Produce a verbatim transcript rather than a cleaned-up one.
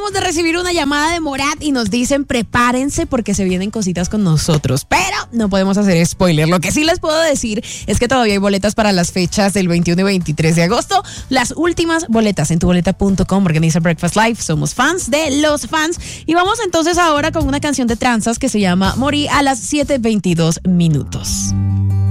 acabamos de recibir una llamada de Morat y nos dicen prepárense porque se vienen cositas con nosotros, pero no podemos hacer spoiler. Lo que sí les puedo decir es que todavía hay boletas para las fechas del veintiuno y veintitrés de agosto. Las últimas boletas en tu boleta punto com. Organiza Breakfast Live. Somos fans de los fans. Y vamos entonces ahora con una canción de tranzas que se llama Morí a las siete veintidós minutos.